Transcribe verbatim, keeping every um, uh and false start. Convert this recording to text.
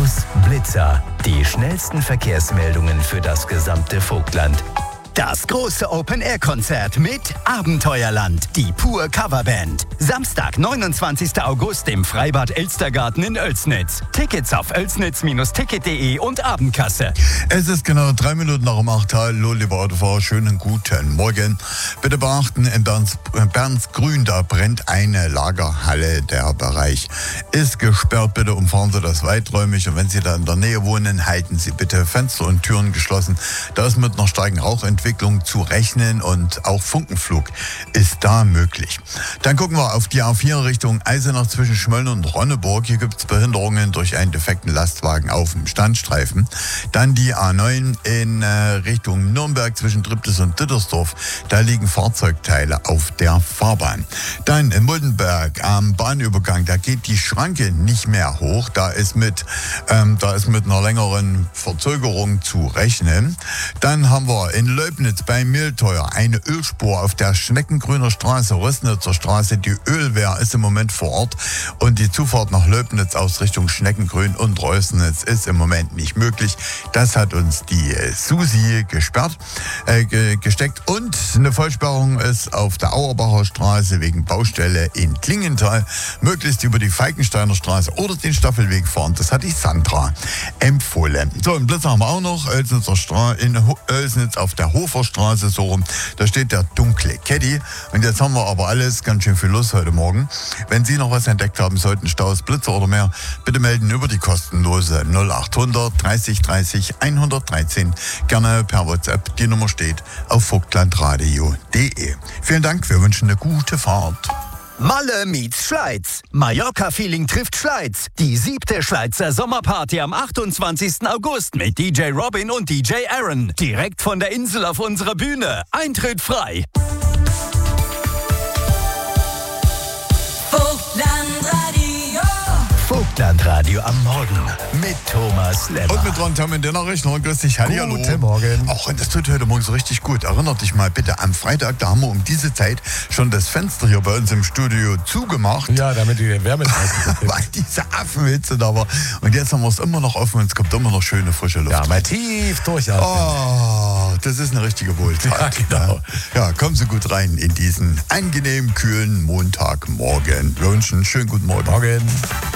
Plus Blitzer. Die schnellsten Verkehrsmeldungen für das gesamte Vogtland. Das große Open-Air-Konzert mit Abenteuerland, die Pur Coverband. Samstag, neunundzwanzigsten August im Freibad Elstergarten in Oelsnitz. Tickets auf oelsnitz Ticket punkt de und Abendkasse. Es ist genau drei Minuten nach dem acht. Hallo, liebe Autofahrer, schönen guten Morgen. Bitte beachten, in Berns, Bernsgrün, da brennt eine Lagerhalle. Der Bereich ist gesperrt. Bitte umfahren Sie das weiträumig. Und wenn Sie da in der Nähe wohnen, halten Sie bitte Fenster und Türen geschlossen. Da ist mit einer starken Rauchentwicklung zu rechnen und auch Funkenflug ist da möglich. Dann gucken wir auf die A vier Richtung Eisenach zwischen Schmölln und Ronneburg. Hier gibt es Behinderungen durch einen defekten Lastwagen auf dem Standstreifen. Dann die A neun in äh, Richtung Nürnberg zwischen Triptis und Dittersdorf. Da liegen Fahrzeugteile auf der Fahrbahn. Dann in Muldenberg am Bahnübergang, da geht die Schranke nicht mehr hoch. Da ist mit, ähm, da ist mit einer längeren Verzögerung zu rechnen. Dann haben wir in Leubnitz bei Mehlteuer eine Ölspur auf der Schneckengrüner Straße, Rösnitzer Straße. Die Ölwehr ist im Moment vor Ort und die Zufahrt nach Leubnitz aus Richtung Schneckengrün und Rösnitz ist im Moment nicht möglich. Das hat uns die äh, Susi gesperrt, äh, ge- gesteckt. Und eine Vollsperrung ist auf der Auerbacher Straße wegen Baustelle in Klingenthal. Möglichst über die Falkensteiner Straße oder den Staffelweg fahren. Das hat die Sandra empfohlen. So, einen Blitz haben wir auch noch. Oelsnitzer Stra- in Ho- Oelsnitz auf der Hoferstraße, so rum. Da steht der dunkle Caddy. Und jetzt haben wir aber alles ganz schön viel los heute Morgen. Wenn Sie noch was entdeckt haben sollten, Staus, Blitzer oder mehr, bitte melden über die kostenlose null achthundert dreißig dreißig hundertdreizehn. Gerne per WhatsApp. Die Nummer steht auf vogtlandradio punkt de. Vielen Dank, wir wünschen eine gute Fahrt. Malle meets Schleiz. Mallorca-Feeling trifft Schleiz. Die siebte Schleizer Sommerparty am achtundzwanzigsten August mit D J Robin und D J Aaron. Direkt von der Insel auf unserer Bühne. Eintritt frei. Vogtlandradio. Vogtlandradio am Morgen mit Thomas Lemmer. Und mit dran haben wir in der Nachrichten. Grüß dich, hallihallo. Guten Morgen. Auch das tut heute Morgen so richtig gut. Erinnert dich mal bitte, am Freitag, da haben wir um diese Zeit schon das Fenster hier bei uns im Studio zugemacht. Ja, damit die Wärme Weil diese Affenhitze da war. Und jetzt haben wir es immer noch offen und es kommt immer noch schöne, frische Luft. Ja, mal tief durchatmen. Oh, das ist eine richtige Wohltat. Ja, genau. Ja, kommen Sie gut rein in diesen angenehm kühlen Montagmorgen. Wir wünschen einen schönen guten Morgen. Morgen.